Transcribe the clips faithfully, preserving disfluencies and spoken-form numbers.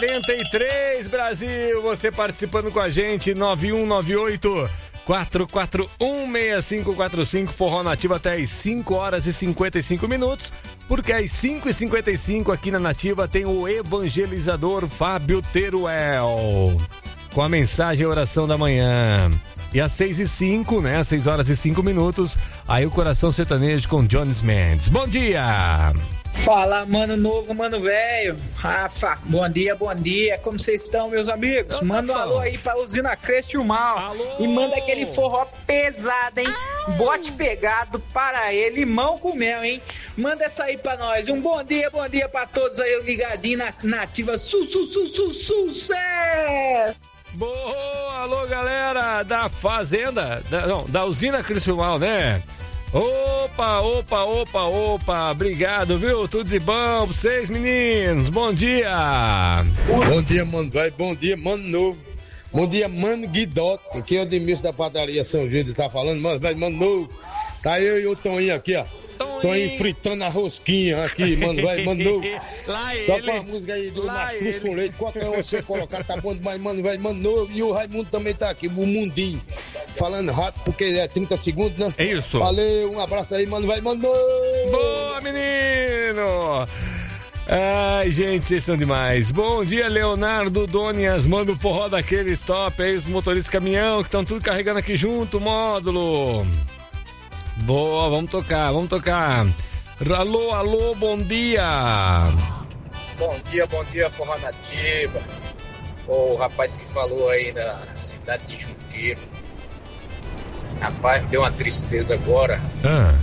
quarenta e três Brasil, você participando com a gente, nove um nove oito, quatro quatro um, seis cinco quatro cinco, Forró Nativa até às cinco horas e cinquenta e cinco minutos, porque às cinco e cinquenta e cinco aqui na Nativa tem o evangelizador Fábio Teruel, com a mensagem e oração da manhã. E às seis e cinco, né, às seis horas e cinco minutos, aí o Coração Sertanejo com Jones Mendes. Bom dia! Fala, mano novo, mano velho. Rafa, bom dia, bom dia. Como vocês estão, meus amigos? Eu manda um alô aí pra usina Creste o Mal. Alô! E manda aquele forró pesado, hein? Au! Bote pegado para ele, limão com mel, hein? Manda essa aí pra nós. Um bom dia, bom dia pra todos aí ligadinho na Nativa. Su, su, su, su, sucesso! Boa, alô galera da Fazenda, da, não, da usina Criciúmal, né? Opa, opa, opa, opa, obrigado, viu? Tudo de bom pra vocês, meninos? Bom dia! Bom dia, mano velho, bom dia, mano novo. Bom dia, mano Guidoto, aqui é o Edmilson da padaria São Judas, tá falando, mano velho, mano novo. Tá eu e o Toninho aqui, ó. Toninho fritando a rosquinha aqui, mano velho, mano novo. Lá ele. Toca uma música aí do Mastruz com leite, qualquer um você colocar, tá bom demais, mano velho, mano novo. E o Raimundo também tá aqui, o Mundinho. Falando rápido, porque é trinta segundos, né? É isso. Valeu, um abraço aí, mano velho, mano novo. Boa, menino! Ai, gente, vocês são demais. Bom dia, Leonardo Donias. Manda o forró daquele stop aí, os motoristas de caminhão que estão tudo carregando aqui junto, módulo. Boa, vamos tocar, vamos tocar. Alô, alô, bom dia. Bom dia, bom dia, Forró Nativa. O rapaz que falou aí da cidade de Junqueiro. Rapaz, me deu uma tristeza agora. Ah.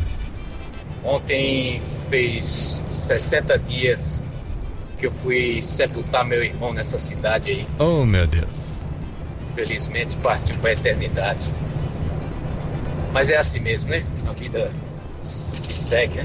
Ontem fez sessenta dias que eu fui sepultar meu irmão nessa cidade aí. Oh, meu Deus. Infelizmente partiu para a eternidade. Mas é assim mesmo, né? A vida que segue, né?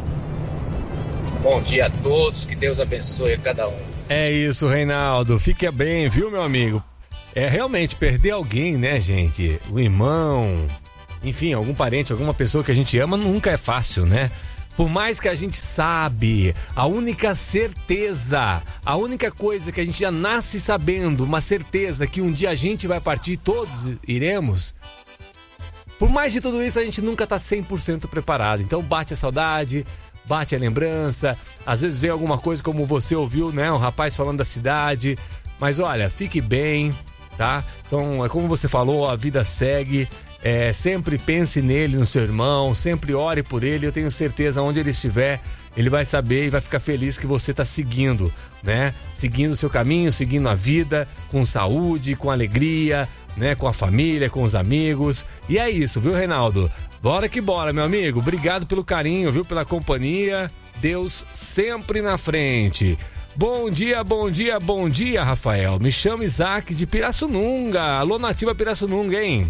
Bom dia a todos, que Deus abençoe a cada um. É isso, Reinaldo. Fique bem, viu, meu amigo? É realmente perder alguém, né, gente? O irmão, enfim, algum parente, alguma pessoa que a gente ama, nunca é fácil, né? Por mais que a gente sabe, a única certeza, a única coisa que a gente já nasce sabendo, uma certeza que um dia a gente vai partir, todos iremos. Por mais de tudo isso, a gente nunca tá cem por cento preparado. Então bate a saudade, bate a lembrança. Às vezes vem alguma coisa como você ouviu, né? Um rapaz falando da cidade. Mas olha, fique bem, tá? São, é como você falou, a vida segue. É, sempre pense nele, no seu irmão. Sempre ore por ele. Eu tenho certeza, onde ele estiver, ele vai saber e vai ficar feliz que você tá seguindo, né? Seguindo o seu caminho, seguindo a vida, com saúde, com alegria, né, com a família, com os amigos. E é isso, viu, Reinaldo? Bora que bora, meu amigo. Obrigado pelo carinho, viu, pela companhia. Deus sempre na frente. Bom dia, bom dia, bom dia, Rafael. Me chamo Isaac de Pirassununga. Alô, Nativa Pirassununga, hein?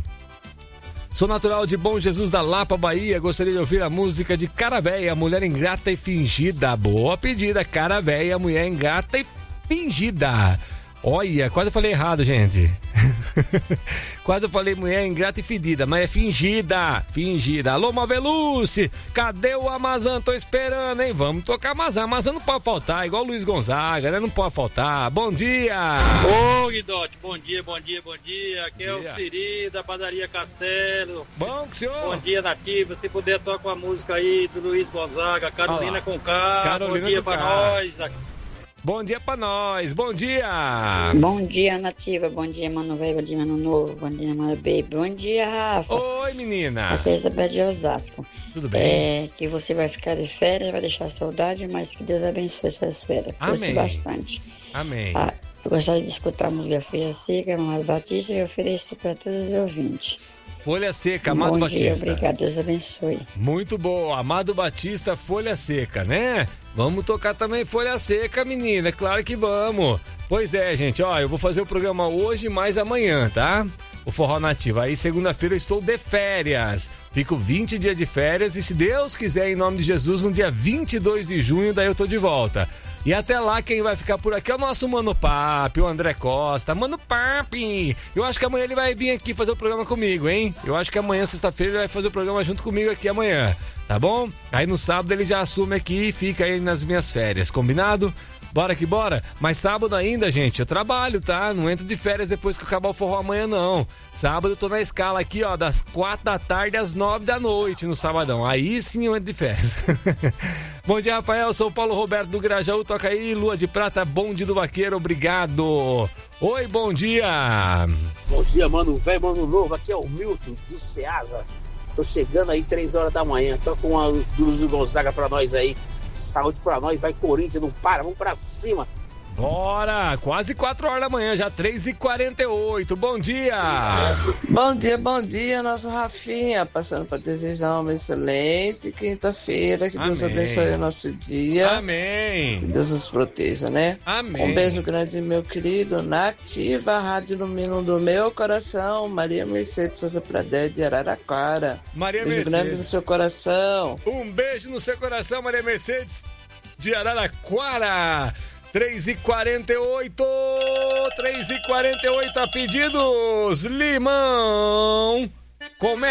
Sou natural de Bom Jesus da Lapa, Bahia. Gostaria de ouvir a música de Cara Véia, Mulher Ingrata e Fingida. Boa pedida, Cara Véia, Mulher Ingrata e Fingida. Olha, quase eu falei errado, gente. Quase eu falei mulher ingrata e fedida, mas é fingida, fingida. Alô, Maveluce, cadê o Amazon? Tô esperando, hein? Vamos tocar Amazon. Amazon não pode faltar, igual o Luiz Gonzaga, né? Não pode faltar. Bom dia! Ô, Guidote, bom dia, bom dia, bom dia. Aqui é o Siri, da padaria Castelo. Bom, que senhor? Bom dia, Nativa. Se puder, toca uma música aí do Luiz Gonzaga, Carolina com K. Carolina bom dia com pra K. nós. Bom dia pra nós, bom dia! Bom dia, Nativa, bom dia, Mano Velho, bom dia, Mano Novo, bom dia, Mano Baby, bom dia, Rafa. Oi, menina! Aqui é Isabel de Osasco. Tudo bem? É, que você vai ficar de férias, vai deixar saudade, mas que Deus abençoe suas férias. Torce bastante. Amém. Ah, eu gostaria de escutar a música Folha Seca, Amado Batista, e eu ofereço para todos os ouvintes. Folha Seca, Amado Bom Batista. Dia, obrigado, Deus abençoe. Muito bom, Amado Batista, Folha Seca, né? Vamos tocar também Folha Seca, menina, é claro que vamos. Pois é, gente, ó, eu vou fazer o programa hoje mais amanhã, tá? O Forró Nativo. Aí segunda-feira eu estou de férias. Fico vinte dias de férias e se Deus quiser, em nome de Jesus, no dia vinte e dois de junho, daí eu tô de volta. E até lá, quem vai ficar por aqui é o nosso Mano Papi, o André Costa. Mano Papi! Eu acho que amanhã ele vai vir aqui fazer o programa comigo, hein? Eu acho que amanhã, sexta-feira, ele vai fazer o programa junto comigo aqui amanhã, tá bom? Aí no sábado ele já assume aqui e fica aí nas minhas férias, combinado? Bora que bora. Mas sábado ainda, gente, eu trabalho, tá? Não entro de férias depois que acabar o forró amanhã, não. Sábado eu tô na escala aqui, ó, das quatro da tarde às nove da noite no sabadão. Aí sim eu entro de férias. Bom dia, Rafael. Sou o Paulo Roberto do Grajaú. Toca aí, Lua de Prata, bonde do vaqueiro. Obrigado. Oi, bom dia. Bom dia, mano velho, mano novo. Aqui é o Milton de Ceasa. Tô chegando aí três horas da manhã. Tô com uma Luz do Gonzaga pra nós aí. Saúde pra nós. Vai, Corinthians, não para. Vamos pra cima. Bora! Quase quatro horas da manhã, já três e quarenta e oito. Bom dia! Bom dia, bom dia, nosso Rafinha. Passando para desejar uma excelente quinta-feira. Que Deus Amém. abençoe o nosso dia. Amém! Que Deus nos proteja, né? Amém! Um beijo grande, meu querido. Na ativa, Rádio Lumino do meu coração. Maria Mercedes Souza Pradé de Araraquara. Maria beijo Mercedes. grande no seu coração. Um beijo no seu coração, Maria Mercedes de Araraquara. três e quarenta e oito, três e quarenta e oito a pedidos, Limão. Como